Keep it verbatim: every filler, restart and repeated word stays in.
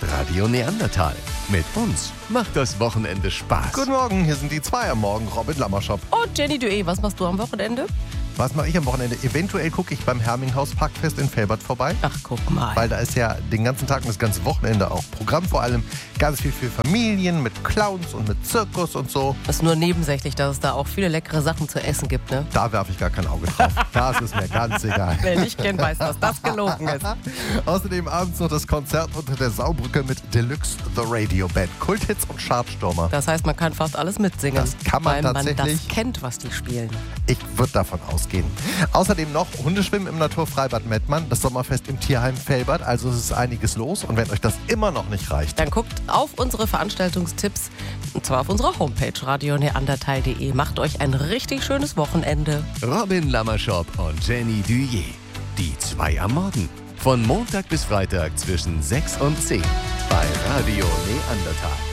Radio Neandertal. Mit uns macht das Wochenende Spaß. Guten Morgen, hier sind die zwei am Morgen, Robin Lammerschop. Und Jenny Dué, was machst du am Wochenende? Was mache ich am Wochenende? Eventuell gucke ich beim Herminghaus Parkfest in Velbert vorbei. Ach, guck mal. Weil da ist ja den ganzen Tag und das ganze Wochenende auch Programm. Vor allem ganz viel für Familien mit Clowns und mit Zirkus und so. Das ist nur nebensächlich, dass es da auch viele leckere Sachen zu essen gibt, ne? Da werfe ich gar kein Auge drauf. Das ist mir ganz egal. Wer nicht kennt, weiß, dass das gelogen ist. Außerdem abends noch das Konzert unter der Saubrücke mit Deluxe The Radio Band. Kulthits und Chartstormer. Das heißt, man kann fast alles mitsingen. Das kann man weil tatsächlich. man das kennt, was die spielen. Ich würde davon ausgehen. Außerdem noch Hundeschwimmen im Naturfreibad Mettmann, das Sommerfest im Tierheim Velbert. Also es ist einiges los. Und wenn euch das immer noch nicht reicht, Dann guckt auf unsere Veranstaltungstipps, und zwar auf unserer Homepage radio neandertal punkt de. Macht euch ein richtig schönes Wochenende. Robin Lammerschop und Jenny Dué. Die zwei am Morgen. Von Montag bis Freitag zwischen sechs und zehn. Bei Radio Neandertal.